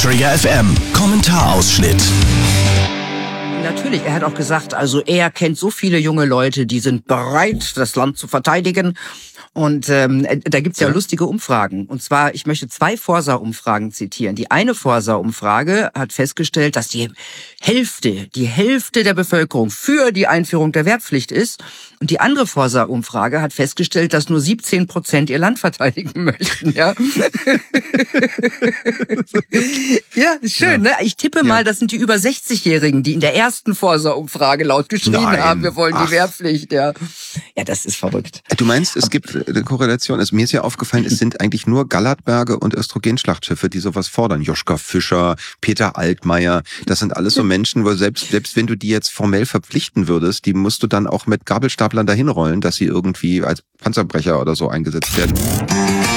Trigger FM. Kommentarausschnitt. Natürlich, er hat auch gesagt, also er kennt so viele junge Leute, die sind bereit, das Land zu verteidigen. Und da gibt's ja lustige Umfragen. Und zwar, ich möchte 2 Forsa-Umfragen zitieren. Die eine Forsa-Umfrage hat festgestellt, dass die Hälfte der Bevölkerung für die Einführung der Wehrpflicht ist. Und die andere Forsa-Umfrage hat festgestellt, dass nur 17% ihr Land verteidigen möchten. Ja, ja, ist schön, ne? Ich tippe mal, das sind die über 60-Jährigen, die in der ersten Forsa-Umfrage laut geschrien haben, wir wollen die Wehrpflicht. Ja, das ist verrückt. Du meinst, es gibt eine Korrelation? Also mir ist ja aufgefallen, es sind eigentlich nur Gallertberge und Östrogenschlachtschiffe, die sowas fordern. Joschka Fischer, Peter Altmaier, das sind alles so Menschen, wo selbst wenn du die jetzt formell verpflichten würdest, die musst du dann auch mit Gabelstaplern dahin rollen, dass sie irgendwie als Panzerbrecher oder so eingesetzt werden.